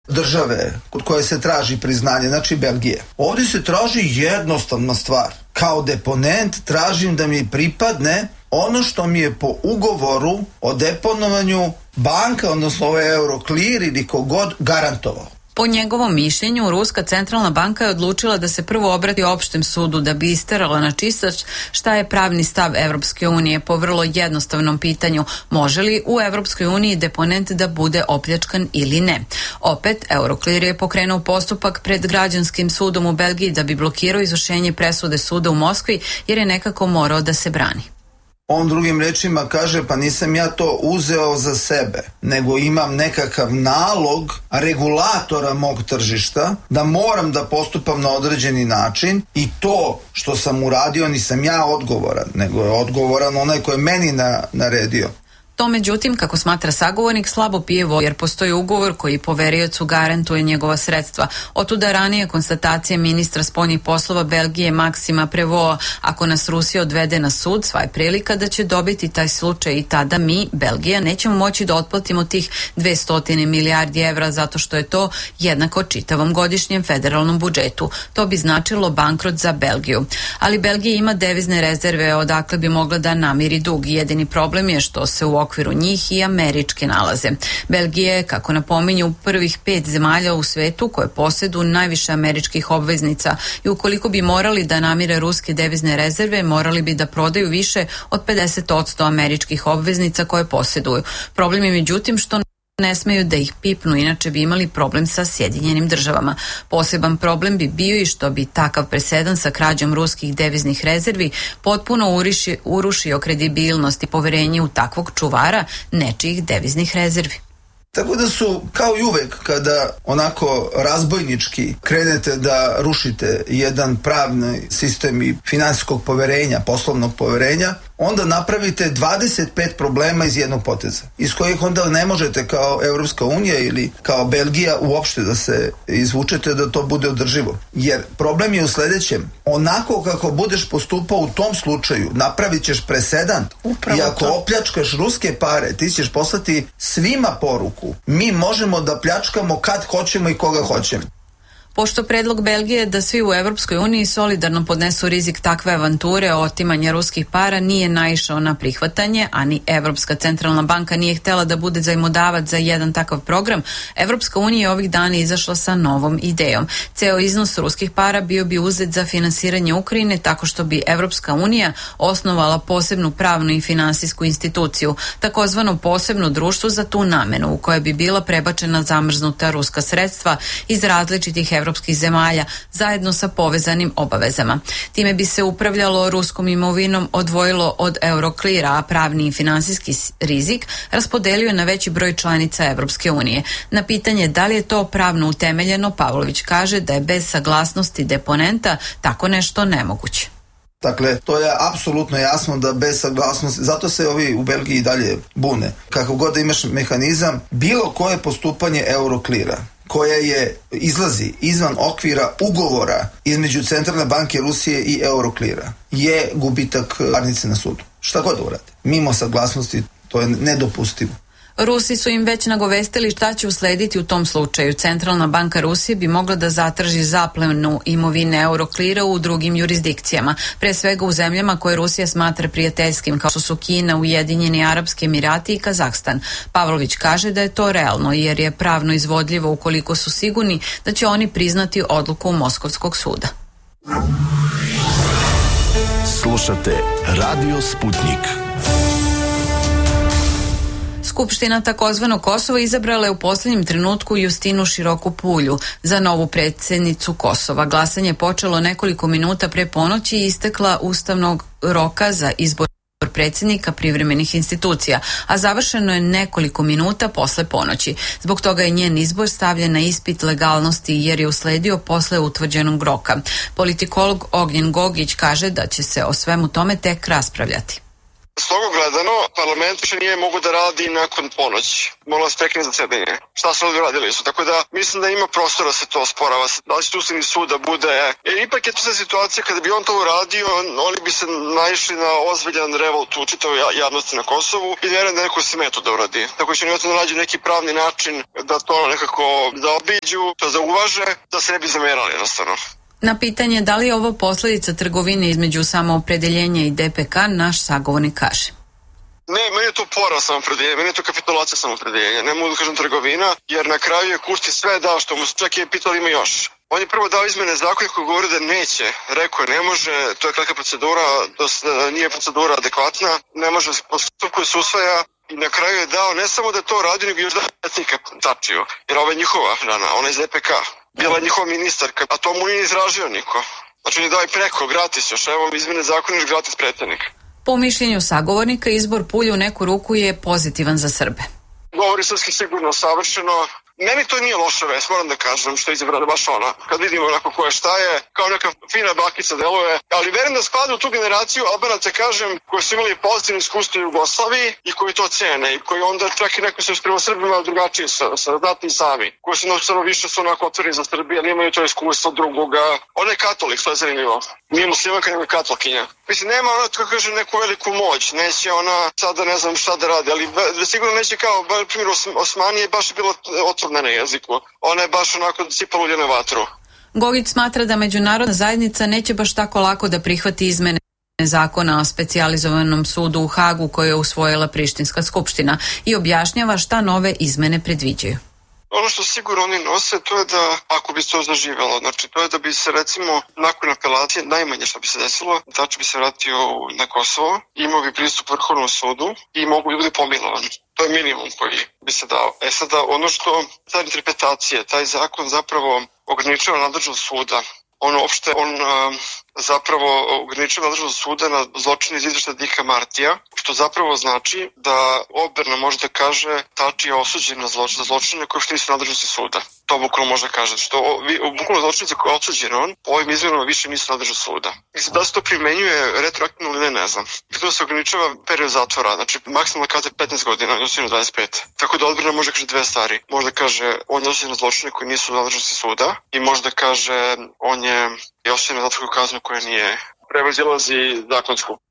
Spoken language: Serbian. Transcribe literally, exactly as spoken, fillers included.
države kod koje se traži priznanje, znači Belgije. Ovdje se traži jednostavna stvar. Kao deponent tražim da mi pripadne ono što mi je po ugovoru o deponovanju banka, odnosno ovaj Euroclear ili kogod garantovao. Po njegovom mišljenju, Ruska centralna banka je odlučila da se prvo obrati opštem sudu da bi isterala na čistac šta je pravni stav Evropske unije po vrlo jednostavnom pitanju može li u Evropskoj uniji deponent da bude opljačkan ili ne. Opet, Euroclear je pokrenuo postupak pred građanskim sudom u Belgiji da bi blokirao izvršenje presude suda u Moskvi jer je nekako morao da se brani. On drugim rečima kaže, pa nisam ja to uzeo za sebe, nego imam nekakav nalog regulatora mog tržišta da moram da postupam na određeni način i to što sam uradio nisam ja odgovoran, nego je odgovoran onaj ko je meni na, naredio. To, međutim, kako smatra sagovornik, slabo pije vodu jer postoji ugovor koji poveriocu garantuje njegova sredstva. Otuda ranije konstatacije ministra spoljnih poslova Belgije Maksima Prevoa, ako nas Rusija odvede na sud, sva je prilika da će dobiti taj slučaj i tada mi, Belgija, nećemo moći da otplatimo tih dvesta milijardi evra zato što je to jednako čitavom godišnjem federalnom budžetu. To bi značilo bankrot za Belgiju. Ali Belgija ima devizne rezerve odakle bi mogla da namiri dug. Jedini problem je što se u okviru njih i američke nalaze. Belgija je, kako napominju, prvih pet zemalja u svetu koje posjeduju najviše američkih obveznica i ukoliko bi morali da namire ruske devizne rezerve, morali bi da prodaju više od pedeset posto američkih obveznica koje posjeduju. Problem je međutim što ne smeju da ih pipnu, inače bi imali problem sa Sjedinjenim državama. Poseban problem bi bio i što bi takav presedan sa krađom ruskih deviznih rezervi potpuno uriši, urušio kredibilnost i poverenje u takvog čuvara nečijih deviznih rezervi. Tako da su, kao i uvek, kada onako razbojnički krenete da rušite jedan pravni sistem i finansijskog poverenja, poslovnog poverenja, onda napravite dvadeset pet problema iz jednog poteza, iz kojih onda ne možete kao Evropska unija ili kao Belgija uopšte da se izvučete da to bude održivo. Jer problem je u sledećem, onako kako budeš postupao u tom slučaju, napravit ćeš presedan. Upravo i ako to opljačkaš ruske pare, ti ćeš poslati svima poruku. Mi možemo da pljačkamo kad hoćemo i koga hoćemo. Pošto predlog Belgije da svi u Evropskoj uniji solidarno podnesu rizik takve avanture otimanja ruskih para nije naišao na prihvatanje, a ni Evropska centralna banka nije htela da bude zajmodavac za jedan takav program, Evropska unija je ovih dana izašla sa novom idejom. Ceo iznos ruskih para bio bi uzet za finansiranje Ukrajine tako što bi Evropska unija osnovala posebnu pravnu i finansijsku instituciju, takozvano posebno društvo za tu namenu, u koje bi bila prebačena zamrznuta ruska sredstva iz različitih evropskih zemalja zajedno sa povezanim obavezama. Time bi se upravljalo ruskom imovinom, odvojilo od Eurocleara, a pravni i finansijski rizik raspodelio na veći broj članica Evropske unije. Na pitanje da li je to pravno utemeljeno, Pavlović kaže da je bez saglasnosti deponenta tako nešto nemoguće. Dakle, to je apsolutno jasno da bez saglasnosti, zato se ovi u Belgiji dalje bune. Kako god da imaš mehanizam, bilo koje postupanje Eurocleara koja je izlazi izvan okvira ugovora između Centralne banke Rusije i Eurocleara je gubitak parnice na sudu. Šta god da urade. Mimo saglasnosti to je nedopustivo. Rusi su im već nagovestili šta će uslediti u tom slučaju. Centralna banka Rusije bi mogla da zatraži zaplenu imovine Eurocleara u drugim jurisdikcijama, pre svega u zemljama koje Rusija smatra prijateljskim, kao što su Kina, Ujedinjeni Arapski Emirati i Kazahstan. Pavlović kaže da je to realno jer je pravno izvodljivo ukoliko su sigurni da će oni priznati odluku Moskovskog suda. Slušate Radio Sputnik. Skupština takozvanog Kosova izabrala je u posljednjem trenutku Justinu Široku Pulju za novu predsjednicu Kosova. Glasanje je počelo nekoliko minuta pre ponoći i istekla ustavnog roka za izbor predsjednika privremenih institucija, a završeno je nekoliko minuta posle ponoći. Zbog toga je njen izbor stavljen na ispit legalnosti jer je usledio posle utvrđenog roka. Politikolog Ognjen Gogić kaže da će se o svemu tome tek raspravljati. Stoga gledano, parlament više nije mogu da radi nakon ponoći. Moralo se prekine zasedanje. Šta su ovdje radili su? Tako da mislim da ima prostora da se to sporava. Da li će Ustavni sud da bude... Jer ipak je to se situacija kada bi on to uradio, oni bi se naišli na ozbiljan revolt u čitavoj javnosti na Kosovu i vjerujem da neko sme to da uradi. Tako će nevjerojatno nađu neki pravni način da to nekako zaobiđu, da zauvaže, da se ne bi zamerali jednostavno. Na pitanje da li je ovo posljedica trgovine između samoopredeljenja i D P K, naš sagovornik kaže. Ne, meni je to poraz samoopredeljenja, meni je to kapitulacija samoopredeljenja, ne mogu da kažem trgovina, jer na kraju je Kurti sve dao što mu čak je pitao ima još. On je prvo dao izmene zakona koji govori da neće, rekao je ne može, to je kakva procedura, to nije procedura adekvatna, ne može postup koji se usvaja. I na kraju je dao ne samo da to radi, nego još da etnika tačio, jer ova je njihova žena, ona je iz D P K. Bila je njihova ministarka, a to mu nije izražio niko. Znači on je dao i preko, gratis još, evo izmene zakona još gratis predsjednik. Po mišljenju sagovornika, izbor Pulje u neku ruku je pozitivan za Srbe. Govori srpski sigurno savršeno. Meni to nije loša vest, moram da kažem, što je izabrana baš ona. Kad vidimo onako ko je šta je, kao neka fina bakica deluje. Ali verujem da spada u tu generaciju Albanaca, kažem, koji su imali pozitivno iskustvo u Jugoslaviji i koji to cene. I koji onda čak i neko se prema Srbima drugačiji sa, sa znatni sami. Koji su jednostavno više su onako otvoreni za Srbije, ali imaju to iskustvo drugoga. On je katolik, to je zanimljivo. Nije muslimanka, nego je katolkinja. Mislim, nema ona, kako kaže, neku veliku moć. Neće ona sada ne znam šta da radi, ali sigurno neće kao, na primjer, Osmanije baš je bilo otvoreno na jeziku. Ona je baš onako sipala ulje na vatru. Gogić smatra da međunarodna zajednica neće baš tako lako da prihvati izmene zakona o specijalizovanom sudu u Hagu koje je usvojila Prištinska skupština i objašnjava šta nove izmene predviđaju. Ono što sigurno oni nose, to je da, ako bi se to zaživjelo, znači to je da bi se recimo nakon apelacije, najmanje što bi se desilo, tač bi se vratio na Kosovo, imao bi pristup Vrhovnom sudu i mogu bi biti pomilovani. To je minimum koji bi se dao. E sada, ono što, ta interpretacija, taj zakon zapravo ograničava nadležnost suda. On uopšte, on a, zapravo ograničava nadležnost suda na zločine iz izveštaja Dika Martija, što zapravo znači da odbrana može da kaže Tači je osuđen na zločine, zločine koje što nisu nadležnosti suda. To bukvalno može da kaže. Što vi, bukvalno zločinice koje je osuđen on, ovim izmjenama više nisu nadležnosti suda. Mislim, da se to primenjuje retroaktivno ili ne, ne znam. To se ograničava period zatvora, znači maksimalna kazna je petnaest godina, odnosno dvadeset pet. Tako da odbrana može da kaže dve stvari. Može da kaže on je osuđen na zločine koje nisu nadležnosti suda i može da kaže on je, je osuđen na zatvorsku kaznu koja nije prevazilazi zakonsku.